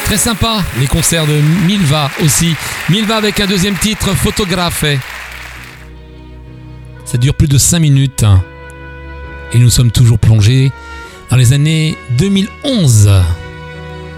Très sympa, les concerts de Milva aussi. Milva avec un deuxième titre, Photographe. Ça dure plus de 5 minutes. Et nous sommes toujours plongés dans les années 2011.